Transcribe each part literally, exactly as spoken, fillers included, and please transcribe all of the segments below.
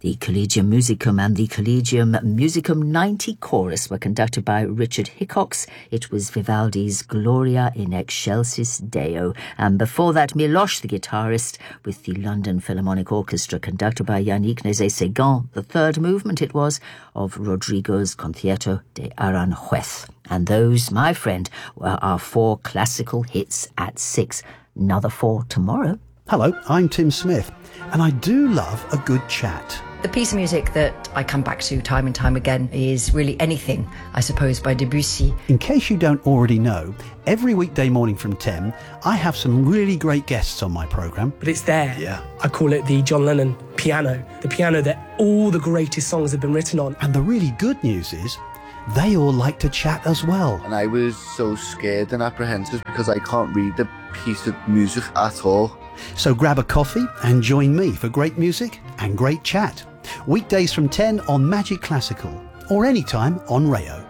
The Collegium Musicum and the Collegium Musicum ninety chorus were conducted by Richard Hickox. It was Vivaldi's Gloria in Excelsis Deo. And before that, Miloš, the guitarist, with the London Philharmonic Orchestra, conducted by Yannick Nézet-Séguin. The third movement, it was, of Rodrigo's Concierto de Aranjuez. And those, my friend, were our four classical hits at six. Another four tomorrow. Hello, I'm Tim Smith, and I do love a good chat. The piece of music that I come back to time and time again is really Anything, I suppose, by Debussy. In case you don't already know, every weekday morning from ten, I have some really great guests on my programme. But it's there. Yeah. I call it the John Lennon piano, the piano that all the greatest songs have been written on. And the really good news is, they all like to chat as well. And I was so scared and apprehensive because I can't read the piece of music at all. So grab a coffee and join me for great music and great chat. Weekdays from ten on Magic Classical, or anytime on Rayo.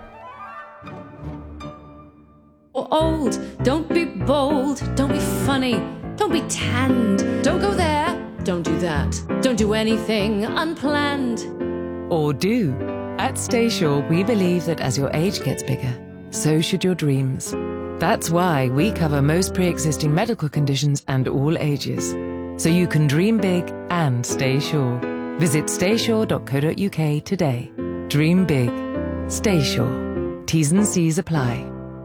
Or old, don't be bold, don't be funny, don't be tanned, don't go there, don't do that, don't do anything unplanned. Or do. At Staysure, we believe that as your age gets bigger, so should your dreams. That's why we cover most pre-existing medical conditions and all ages. So you can dream big and stay sure. Visit staysure dot co dot uk today. Dream big. Stay sure. T's and C's apply.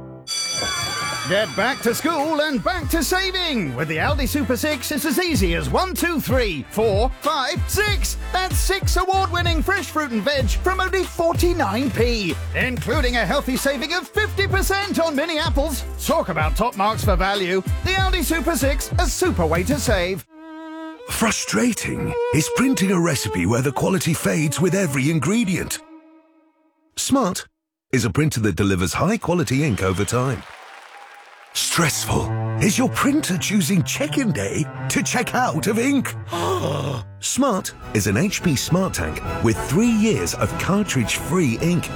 Get back to school and back to saving! With the Aldi Super six, it's as easy as one, two, three, four, five, six! That's six award-winning fresh fruit and veg from only forty-nine p, including a healthy saving of fifty percent on mini apples. Talk about top marks for value. The Aldi Super six, a super way to save. Frustrating is printing a recipe where the quality fades with every ingredient. Smart is a printer that delivers high-quality ink over time. Stressful is your printer choosing check-in day to check out of ink. Smart is an H P Smart Tank with three years of cartridge-free ink.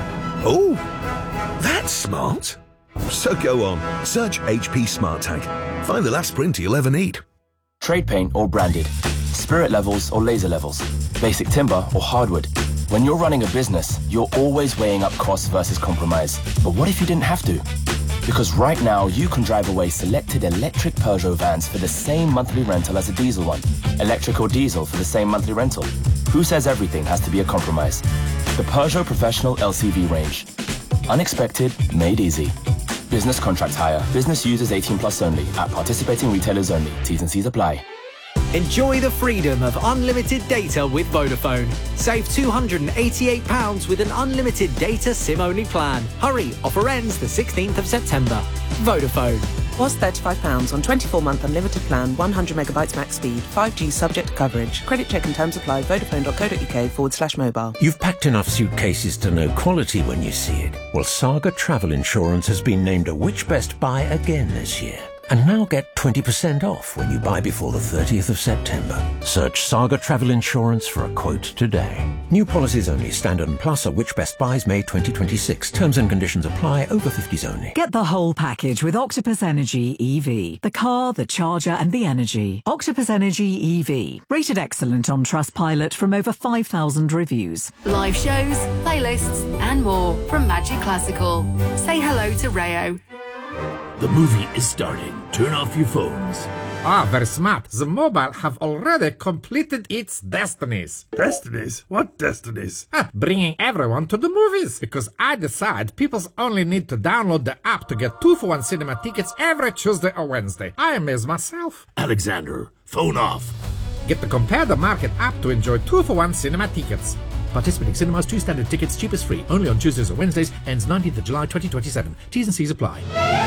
Oh, that's smart. So go on, search H P Smart Tank. Find the last printer you'll ever need. Trade paint or branded, spirit levels or laser levels, basic timber or hardwood. When you're running a business, you're always weighing up cost versus compromise. But what if you didn't have to? Because right now, you can drive away selected electric Peugeot vans for the same monthly rental as a diesel one. Electric or diesel for the same monthly rental. Who says everything has to be a compromise? The Peugeot Professional L C V range. Unexpected, made easy. Business contract hire. Business users eighteen plus only. At participating retailers only. T's and C's apply. Enjoy the freedom of unlimited data with Vodafone. Save two hundred eighty-eight pounds with an unlimited data SIM-only plan. Hurry, offer ends the sixteenth of September. Vodafone. Was thirty-five pounds on twenty-four month unlimited plan, one hundred megabytes max speed, five G subject to coverage. Credit check and terms apply. Vodafone dot co dot uk forward slash mobile. You've packed enough suitcases to know quality when you see it. Well, Saga Travel Insurance has been named a Which Best Buy again this year. And now get twenty percent off when you buy before the thirtieth of September. Search Saga Travel Insurance for a quote today. New policies only. Standard and Plus are Which Best Buys May twenty twenty-six. Terms and conditions apply. Over fifties only. Get the whole package with Octopus Energy E V. The car, the charger and the energy. Octopus Energy E V. Rated excellent on Trustpilot from over five thousand reviews. Live shows, playlists and more from Magic Classical. Say hello to Rayo. The movie is starting. Turn off your phones. Ah, very smart. The mobile have already completed its destinies. Destinies? What destinies? Ah, bringing everyone to the movies. Because I decide people only need to download the app to get two for one cinema tickets every Tuesday or Wednesday. I amaze myself. Alexander, phone off. Get the Compare the Market app to enjoy two for one cinema tickets. Participating cinemas, two standard tickets, cheapest free. Only on Tuesdays or Wednesdays. Ends nineteenth of July twenty twenty-seven. T's and C's apply.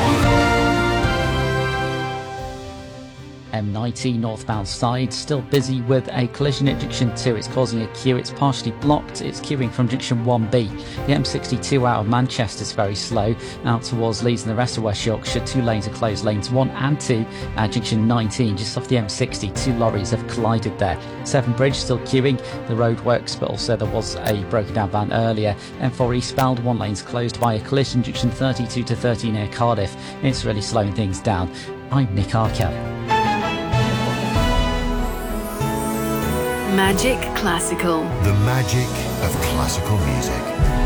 M ninety northbound side still busy with a collision at junction two. It's causing a queue. It's partially blocked. It's queuing from junction one B. The M sixty-two out of Manchester is very slow. Out towards Leeds and the rest of West Yorkshire, two lanes are closed. Lanes one and two at junction nineteen, just off the M sixty. Two lorries have collided there. Severn Bridge still queuing. The road works, but also there was a broken down van earlier. M four eastbound, one lane's closed by a collision, junction thirty-two to thirty near Cardiff. It's really slowing things down. I'm Nick Arkel. Magic Classical. The magic of classical music.